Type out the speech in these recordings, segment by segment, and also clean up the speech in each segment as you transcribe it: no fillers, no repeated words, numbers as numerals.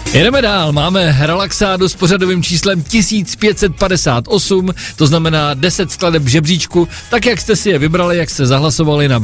Jedeme dál, máme relaxádu s pořadovým číslem 1558, to znamená 10 skladeb žebříčku, tak jak jste si je vybrali, jak jste zahlasovali na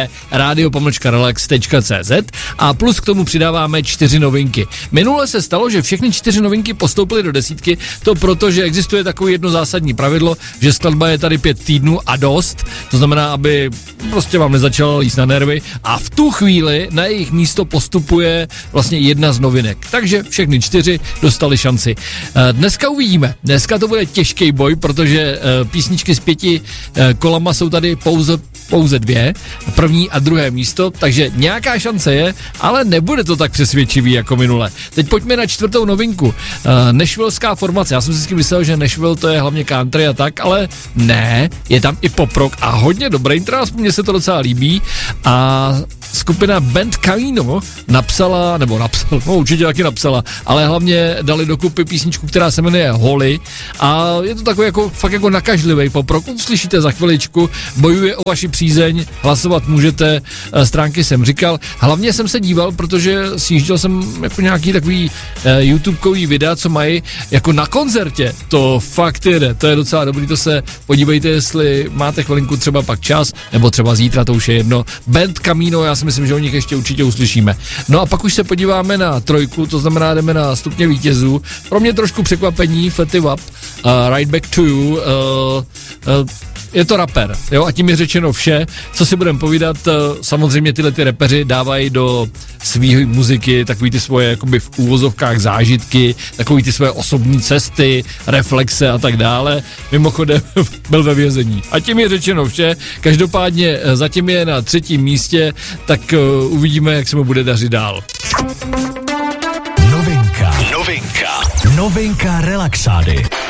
www.radio-relax.cz a plus k tomu přidáváme 4 novinky. Minule se stalo, že všechny 4 novinky postoupily do desítky, to proto, že existuje takové jedno zásadní pravidlo, že skladba je tady 5 týdnů a dost, to znamená, aby prostě vám nezačala líst na nervy a v tu chvíli na jejich místo postupuje vlastně jedna z novinek. Takže všechny 4 dostali šanci. Dneska uvidíme. Dneska to bude těžký boj, protože písničky s 5 kolama jsou tady pouze 2, první a druhé místo, takže nějaká šance je, ale nebude to tak přesvědčivý jako minule. Teď pojďme na 4. novinku. Nashvilleská formace. Já jsem si vždycky myslel, že Nashville to je hlavně country a tak, ale ne, je tam i pop rock a hodně dobrý, mně se to docela líbí a skupina Band Camino napsala, určitě taky napsala, ale hlavně dali dokupy písničku, která se jmenuje Holly a je to takový fakt jako nakažlivý pop rock, uslyšíte za chviličku, bojuje o vaši přízeň, hlasovat můžete, stránky jsem říkal, hlavně jsem se díval, protože sjížděl jsem jako nějaký takový YouTubekový videa, co mají jako na koncertě, to fakt jede, to je docela dobrý, to se podívejte, jestli máte chvilinku třeba pak čas, nebo třeba zítra, to už je jedno, Band Camino, já si myslím, že o nich ještě určitě uslyšíme. No a pak už se podíváme na 3, to znamená jdeme na stupně vítězů. Pro mě trošku překvapení, Fetty Wap, Right Back to You, je to rapper, jo, a tím je řečeno vše, co si budeme povídat, samozřejmě tyhle ty rapeři dávají do svý muziky takový ty svoje, jakoby v úvozovkách zážitky, takový ty svoje osobní cesty, reflexe a tak dále. Mimochodem byl ve vězení. A tím je řečeno vše, každopádně zatím je na 3. místě, tak uvidíme, jak se mu bude dařit dál. Novinka relaxády.